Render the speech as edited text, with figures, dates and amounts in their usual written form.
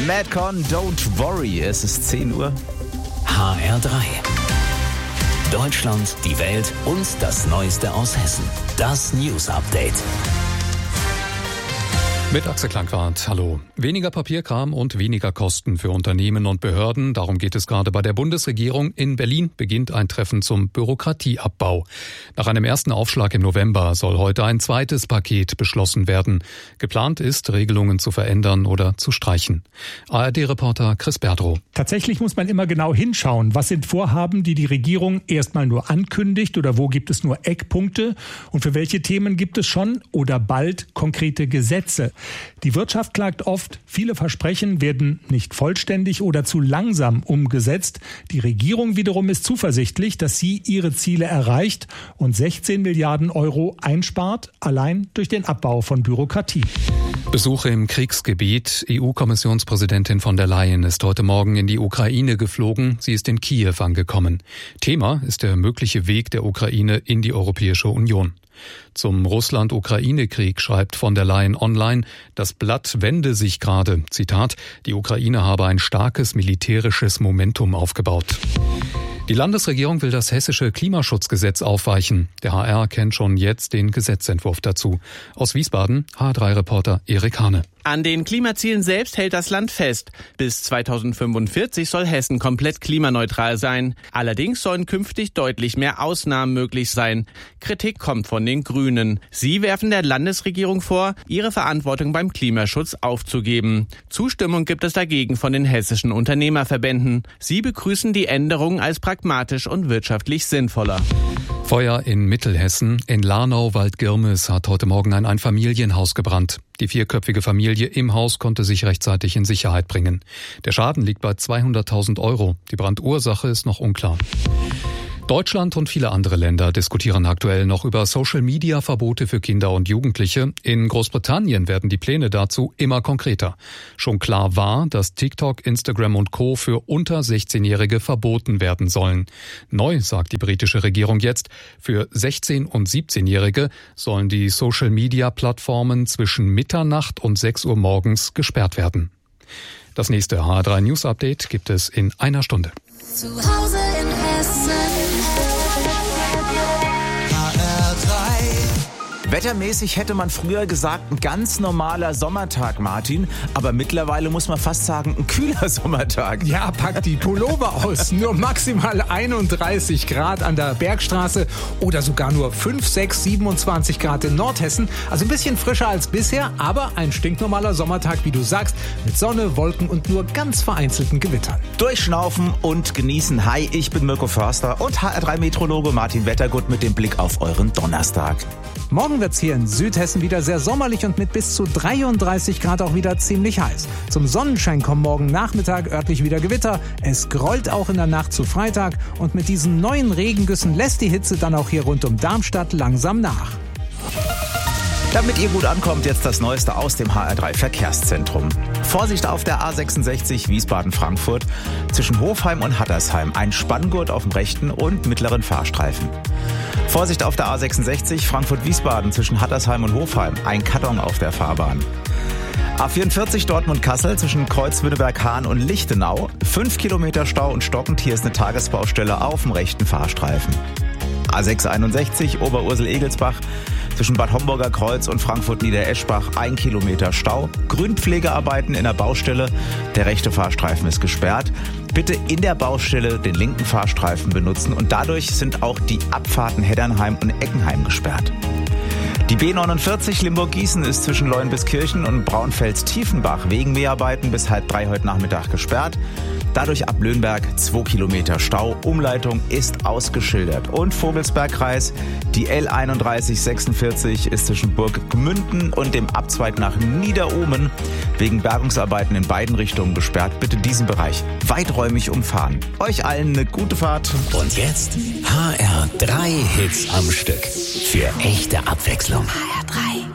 Madcon, Don't Worry, es ist 10 Uhr. HR3. Deutschland, die Welt und das Neueste aus Hessen. Das News Update. Mit Axel Klangwart, hallo. Weniger Papierkram und weniger Kosten für Unternehmen und Behörden. Darum geht es gerade bei der Bundesregierung. In Berlin beginnt ein Treffen zum Bürokratieabbau. Nach einem ersten Aufschlag im November soll heute ein zweites Paket beschlossen werden. Geplant ist, Regelungen zu verändern oder zu streichen. ARD-Reporter Chris Berdrow. Tatsächlich muss man immer genau hinschauen. Was sind Vorhaben, die die Regierung erstmal nur ankündigt, oder wo gibt es nur Eckpunkte? Und für welche Themen gibt es schon oder bald konkrete Gesetze? Die Wirtschaft klagt oft, viele Versprechen werden nicht vollständig oder zu langsam umgesetzt. Die Regierung wiederum ist zuversichtlich, dass sie ihre Ziele erreicht und 16 Milliarden Euro einspart, allein durch den Abbau von Bürokratie. Besuche im Kriegsgebiet. EU-Kommissionspräsidentin von der Leyen ist heute Morgen in die Ukraine geflogen. Sie ist in Kiew angekommen. Thema ist der mögliche Weg der Ukraine in die Europäische Union. Zum Russland-Ukraine-Krieg schreibt von der Leyen online, das Blatt wende sich gerade. Zitat, die Ukraine habe ein starkes militärisches Momentum aufgebaut. Die Landesregierung will das hessische Klimaschutzgesetz aufweichen. Der HR kennt schon jetzt den Gesetzentwurf dazu. Aus Wiesbaden, HR3-Reporter Erik Hane. An den Klimazielen selbst hält das Land fest. Bis 2045 soll Hessen komplett klimaneutral sein. Allerdings sollen künftig deutlich mehr Ausnahmen möglich sein. Kritik kommt von den Grünen. Sie werfen der Landesregierung vor, ihre Verantwortung beim Klimaschutz aufzugeben. Zustimmung gibt es dagegen von den hessischen Unternehmerverbänden. Sie begrüßen die Änderungen als pragmatisch und wirtschaftlich sinnvoller. Feuer in Mittelhessen. In Lahnau-Waldgirmes hat heute Morgen ein Einfamilienhaus gebrannt. Die vierköpfige Familie im Haus konnte sich rechtzeitig in Sicherheit bringen. Der Schaden liegt bei 200.000 Euro. Die Brandursache ist noch unklar. Deutschland und viele andere Länder diskutieren aktuell noch über Social-Media-Verbote für Kinder und Jugendliche. In Großbritannien werden die Pläne dazu immer konkreter. Schon klar war, dass TikTok, Instagram und Co. für unter 16-Jährige verboten werden sollen. Neu sagt die britische Regierung jetzt, für 16- und 17-Jährige sollen die Social-Media-Plattformen zwischen Mitternacht und 6 Uhr morgens gesperrt werden. Das nächste HR3 News Update gibt es in einer Stunde. Zu Hause in Hessen. Wettermäßig hätte man früher gesagt, ein ganz normaler Sommertag, Martin. Aber mittlerweile muss man fast sagen, ein kühler Sommertag. Ja, pack die Pullover aus. Nur maximal 31 Grad an der Bergstraße oder sogar nur 5, 6, 27 Grad in Nordhessen. Also ein bisschen frischer als bisher, aber ein stinknormaler Sommertag, wie du sagst, mit Sonne, Wolken und nur ganz vereinzelten Gewittern. Durchschnaufen und genießen. Hi, ich bin Mirko Förster und HR3-Meteorologe Martin Wettergut mit dem Blick auf euren Donnerstag. Morgen wird's hier in Südhessen wieder sehr sommerlich und mit bis zu 33 Grad auch wieder ziemlich heiß. Zum Sonnenschein kommen morgen Nachmittag örtlich wieder Gewitter. Es grollt auch in der Nacht zu Freitag und mit diesen neuen Regengüssen lässt die Hitze dann auch hier rund um Darmstadt langsam nach. Damit ihr gut ankommt, jetzt das Neueste aus dem HR3 Verkehrszentrum. Vorsicht auf der A66 Wiesbaden-Frankfurt zwischen Hofheim und Hattersheim. Ein Spanngurt auf dem rechten und mittleren Fahrstreifen. Vorsicht auf der A66 Frankfurt-Wiesbaden zwischen Hattersheim und Hofheim. Ein Karton auf der Fahrbahn. A44 Dortmund-Kassel zwischen Kreuzwürdeberg-Hahn und Lichtenau. 5 Kilometer Stau und stockend. Hier ist eine Tagesbaustelle auf dem rechten Fahrstreifen. A661 Oberursel-Egelsbach zwischen Bad Homburger Kreuz und Frankfurt-Niedereschbach 1 Kilometer Stau. Grünpflegearbeiten in der Baustelle. Der rechte Fahrstreifen ist gesperrt. Bitte in der Baustelle den linken Fahrstreifen benutzen und dadurch sind auch die Abfahrten Heddernheim und Eckenheim gesperrt. Die B49 Limburg-Gießen ist zwischen Leuenbiskirchen und Braunfels-Tiefenbach wegen Mäharbeiten bis 2:30 heute Nachmittag gesperrt. Dadurch ab Löhnberg 2 Kilometer Stau. Umleitung ist ausgeschildert. Und Vogelsbergkreis, die L3146 ist zwischen Burg Gmünden und dem Abzweig nach Niederohmen wegen Bergungsarbeiten in beiden Richtungen gesperrt. Bitte diesen Bereich weiträumig umfahren. Euch allen eine gute Fahrt. Und jetzt HR3 Hits am Stück. Für echte Abwechslung. HR3.